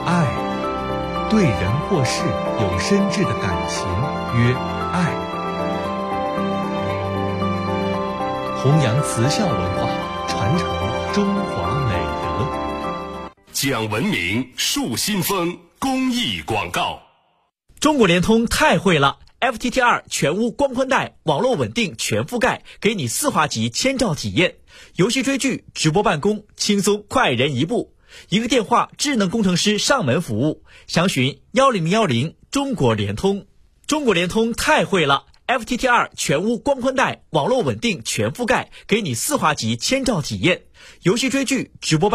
爱。对人或事有深挚的感情，曰爱。弘扬慈孝文化，传承中华美德。 讲文明，树新风，公益广告。 中国联通太会了 ！FTTR 全屋光宽带，网络稳定全覆盖，给你4华级千兆体验，游戏追剧、直播办公，轻松快人一步。一个电话，智能工程师上门服务，详询10010中国联通。中国联通太会了 ！FTTR 全屋光宽带，网络稳定全覆盖，给你4华级千兆体验，游戏追剧、直播办公。